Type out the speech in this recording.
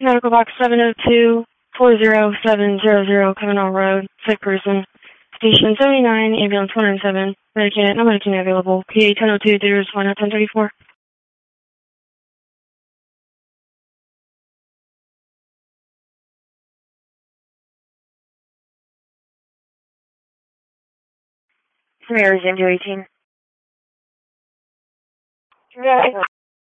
Medical box 702-40700, Kavanaugh Road, sick person. Station 79, ambulance 107, Medicaid, no Medicaid available. PA 1002, there's 1034. Mary's into 18.